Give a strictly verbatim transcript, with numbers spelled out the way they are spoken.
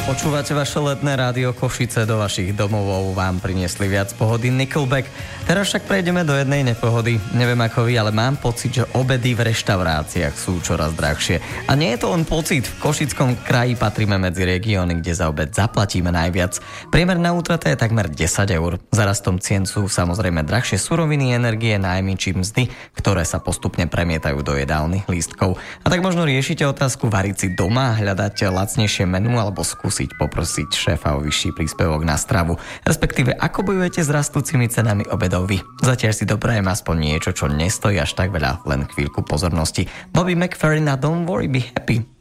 Počúvate vaše letné rádio Košice, do vašich domovov vám priniesli viac pohody Nickelback. Teraz však prejdeme do jednej nepohody. Neviem ako vy, ale mám pocit, že obedy v reštauráciách sú čoraz drahšie. A nie je to len pocit, v Košickom kraji patríme medzi regióny, kde za obed zaplatíme najviac. Priemer na útrate je takmer desať eur. Za rastom cien sú samozrejme drahšie suroviny, energie, nájmy či mzdy, ktoré sa postupne premietajú do jedálnych lístkov. A tak možno riešite otázku variť si doma, hľadať lacnejšie menu alebo skúsiť poprosiť šéfa o vyšší príspevok na stravu, respektíve ako bojujete s rastúcimi cenami obedov vy. Zatiaľ si doprajem aspoň niečo, čo nestojí až tak veľa, len chvíľku pozornosti. Bobby McFerrin a Don't Worry Be Happy.